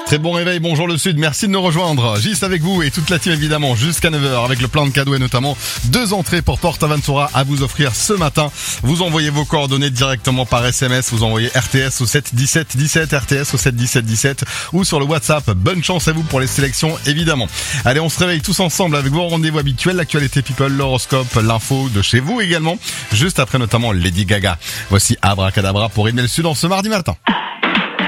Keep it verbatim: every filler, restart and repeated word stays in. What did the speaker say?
Très bon réveil, bonjour le Sud, merci de nous rejoindre. Gis avec vous et toute la team évidemment jusqu'à neuf heures avec le plein de cadeaux et notamment deux entrées pour Porta Ventura à vous offrir ce matin. Vous envoyez vos coordonnées directement par S M S, vous envoyez R T S au sept dix-sept dix-sept, R T S au sept dix-sept dix-sept ou sur le WhatsApp. Bonne chance à vous pour les sélections évidemment. Allez, on se réveille tous ensemble avec vos rendez-vous habituels, l'actualité people, l'horoscope, l'info de chez vous également, juste après notamment Lady Gaga. Voici Abracadabra pour Idmel Sud en ce mardi matin.